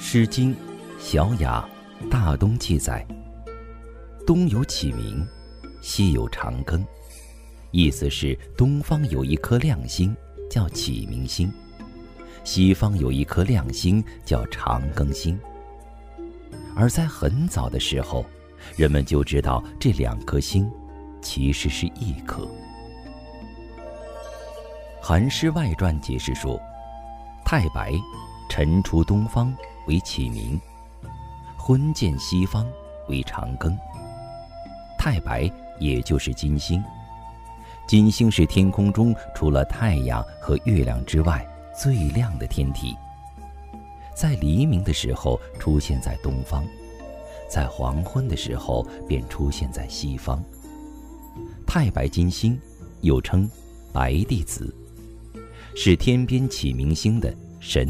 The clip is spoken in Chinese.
诗经·小雅·大东记载：东有启明，西有长庚。意思是东方有一颗亮星叫启明星，西方有一颗亮星叫长庚星。而在很早的时候，人们就知道这两颗星其实是一颗。《韩诗外传》解释说，太白晨出东方为启明，昏见西方为长庚。太白也就是金星，金星是天空中除了太阳和月亮之外最亮的天体，在黎明的时候出现在东方，在黄昏的时候便出现在西方。太白金星又称白帝子，是天边启明星的神